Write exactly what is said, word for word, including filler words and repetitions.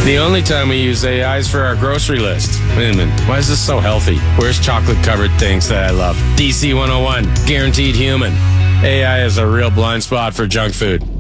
The only time we use A I is for our grocery list. Wait a minute, why is this so healthy? Where's chocolate-covered things that I love? D C one oh one, guaranteed human. A I is a real blind spot for junk food.